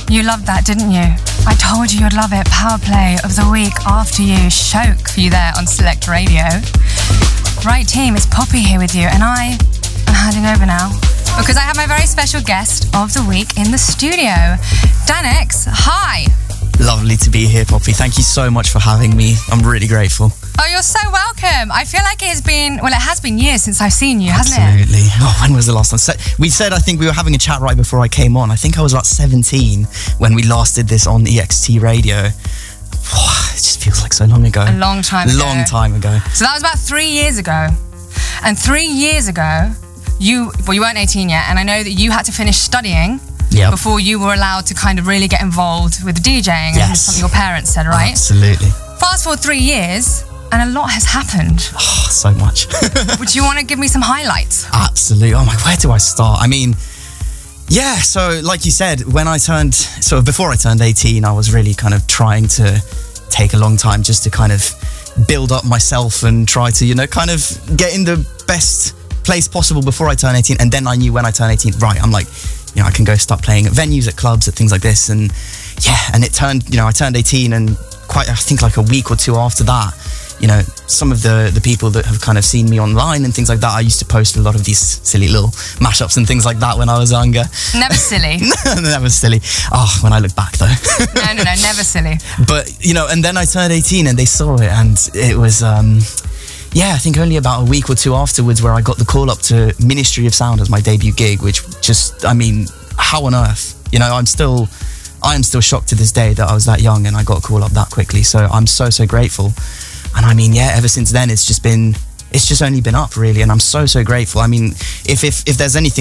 You loved that, didn't you? I told you you'd love it. Power play of the week after you. Shoke for you there on Select Radio. Right, team, it's Poppy here with you, and I am handing over now because I have my very special guest of the week in the studio. Danex, hi. Lovely to be here, Poppy. Thank you so much for having me. I'm really grateful. Oh, you're so welcome. I feel like it has been years since I've seen you, hasn't it? Absolutely. Oh, when was the last time? We said, I think we were having a chat right before I came on. I think I was about 17 when we last did this on EXT Radio. It just feels like so long ago. A long time ago. Long time ago. So that was about 3 years ago. And 3 years ago, you weren't 18 yet, and I know that you had to finish studying before you were allowed to kind of really get involved with DJing. Yes. And something your parents said, right? Absolutely. Fast forward 3 years, and a lot has happened. Oh, so much. Would you want to give me some highlights? Absolutely. Oh my, where do I start? I mean, yeah, so like you said, before I turned 18, I was really kind of trying to take a long time just to kind of build up myself and try to, kind of get in the best place possible before I turn 18. And then I knew when I turned 18, right, I'm like, I can go start playing at venues, at clubs, at things like this. And yeah, and it turned, I turned 18 and I think like a week or two after that, some of the people that have kind of seen me online and things like that, I used to post a lot of these silly little mashups and things like that when I was younger. Never silly. Never silly. Oh, when I look back though. No, never silly. But, and then I turned 18 and they saw it, and it was, I think only about a week or two afterwards where I got the call up to Ministry of Sound as my debut gig, which just, how on earth? I am still shocked to this day that I was that young and I got a call up that quickly. So I'm so grateful. And ever since then, it's just only been up really. And I'm so grateful. If there's anything